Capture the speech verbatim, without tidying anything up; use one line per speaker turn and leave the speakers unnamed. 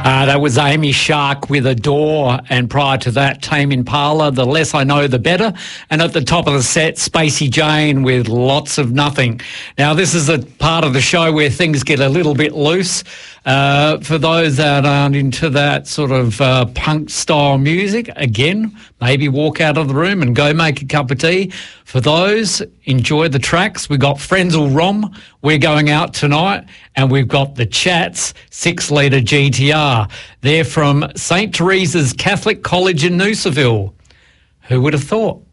Uh, that was Amy Shark with Adore, and prior to that, Tame Impala, The Less I Know The Better, and at the top of the set, Spacey Jane with Lots of Nothing. Now, this is a part of the show where things get a little bit loose. Uh, for those that aren't into that sort of uh, punk-style music, again, maybe walk out of the room and go make a cup of tea. For those, enjoy the tracks. We've got Frenzal Rom, we're going out tonight, and we've got the Chats, six litre G T R. They're from Saint Teresa's Catholic College in Noosaville. Who would have thought?